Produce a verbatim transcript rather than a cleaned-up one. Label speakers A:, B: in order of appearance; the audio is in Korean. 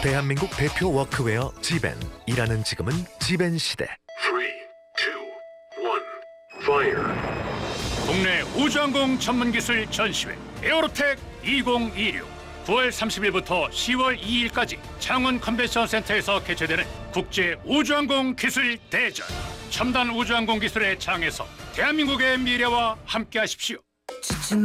A: 대한민국 대표 워크웨어 지벤. 일하는 지금은 지벤 시대.
B: three, two, one, fire.
C: 국내 우주항공 전문기술 전시회 에어로텍 이천이십육 구월 삼십일부터 시월 이일까지 창원 컨벤션 센터에서 개최되는 국제 우주항공 기술 대전. 첨단 우주항공 기술의 장에서 대한민국의 미래와 함께하십시오.